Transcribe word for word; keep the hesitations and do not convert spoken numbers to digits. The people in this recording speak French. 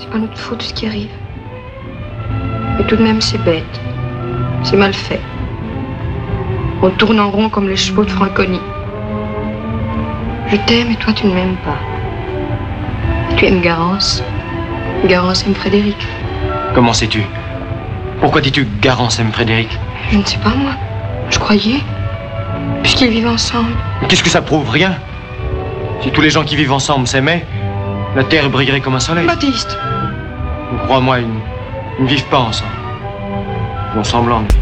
C'est pas notre faute ce qui arrive. Mais tout de même, c'est bête. C'est mal fait. On tourne en rond comme les chevaux de Franconi. Je t'aime et toi, tu ne m'aimes pas. Tu aimes Garance. Garance aime Frédéric. Comment sais-tu? Pourquoi dis-tu que Garance aime Frédéric? Je ne sais pas, moi. Je croyais. Puisqu'ils vivent ensemble. Qu'est-ce que ça prouve? Rien. Si tous les gens qui vivent ensemble s'aimaient, la terre brillerait comme un soleil. Baptiste! Crois-moi, ils, ils ne vivent pas ensemble. Ils font semblant de vivre.